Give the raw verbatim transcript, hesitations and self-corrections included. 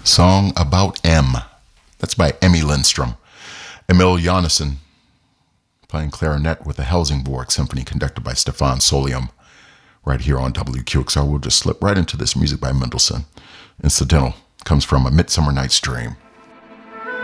Song About M. That's by Emmy Lindstrom. Emil Jonassen playing clarinet with the Helsingborg Symphony conducted by Stefan Solium right here on W Q X R. We'll just slip right into this music by Mendelssohn. Incidental comes from A Midsummer Night's Dream.